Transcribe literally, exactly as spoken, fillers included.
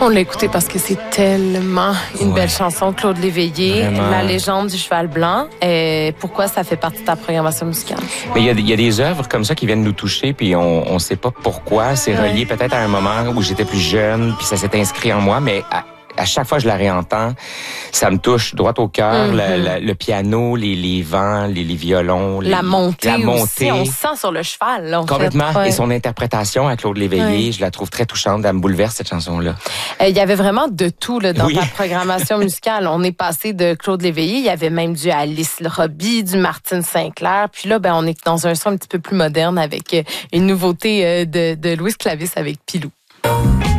On l'a écouté parce que c'est tellement une Ouais. belle chanson, Claude Léveillé, Vraiment. La légende du cheval blanc. Et pourquoi ça fait partie de ta programmation musicale? Mais il y a, il y a des œuvres comme ça qui viennent nous toucher, puis on on sait pas pourquoi. C'est Ouais. relié peut-être à un moment où j'étais plus jeune, puis ça s'est inscrit en moi, mais à, à chaque fois que je la réentends, ça me touche droit au cœur. Mm-hmm. le, le, le piano, les, les vents, les, les violons, les, La montée, la aussi, montée. on sent sur le cheval. Là, en Complètement. fait. Ouais. Et son interprétation à Claude Léveillé, Ouais. je la trouve très touchante. Elle me bouleverse, cette chanson-là. Euh, Il y avait vraiment de tout là, dans Oui. ta programmation musicale. On est passé de Claude Léveillé, il y avait même du Alice Robbie, du Martine Sinclair. Puis là, ben, on est dans un son un petit peu plus moderne avec euh, une nouveauté euh, de, de Louis Clavis avec Pilou.